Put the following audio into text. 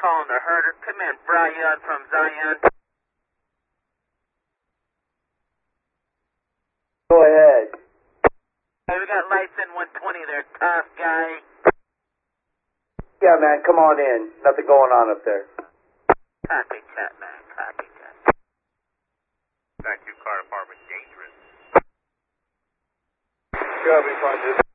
calling the herder. Come in, Brian from Zion. Go ahead. Hey, we got lights in 120 there, tough guy. Yeah, man, come on in. Nothing going on up there. Copy chat, man. Copy chat. Thank you, car department. Dangerous. Copy, Project.